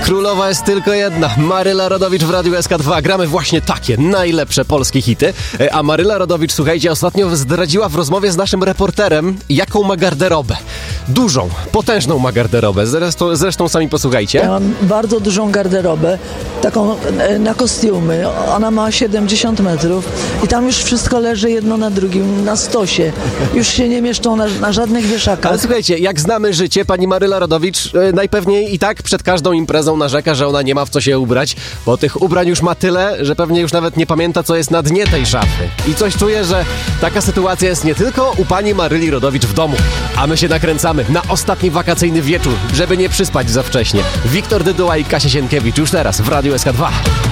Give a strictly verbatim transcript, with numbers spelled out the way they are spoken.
Królowa jest tylko jedna. Maryla Rodowicz w Radiu S K dwa. Gramy właśnie takie najlepsze polskie hity. A Maryla Rodowicz, słuchajcie, ostatnio zdradziła w rozmowie z naszym reporterem, jaką ma garderobę. Dużą, potężną ma garderobę. Zresztą, zresztą sami posłuchajcie. Ja mam bardzo dużą garderobę, taką na kostiumy. Ona ma siedemdziesiąt metrów i tam już wszystko leży jedno na drugim, na stosie. Już się nie mieszczą na, na żadnych wieszakach. Ale słuchajcie, jak znamy życie, pani Maryla Rodowicz e, najpewniej i tak przed każdą imprezą narzeka, że ona nie ma w co się ubrać, bo tych ubrań już ma tyle, że pewnie już nawet nie pamięta, co jest na dnie tej szafy. I coś czuję, że taka sytuacja jest nie tylko u pani Maryli Rodowicz w domu, a my się nakręcamy na ostatni wakacyjny wieczór, żeby nie przyspać za wcześnie. Wiktor Dyduła i Kasia Sienkiewicz już teraz w Radiu S K dwa.